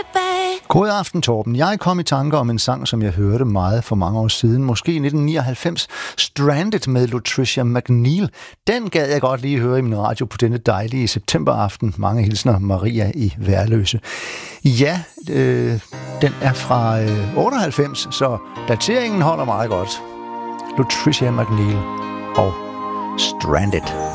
tilbage. God aften, Torben. Jeg kom i tanker om en sang, som jeg hørte meget for mange år siden, måske i 1999, Stranded med Latricia McNeil. Den gad jeg godt lige høre i min radio på denne dejlige septemberaften. Mange hilsner, Maria i Værløse. Ja, den er fra 98, så dateringen holder meget godt. Latricia McNeil og Stranded.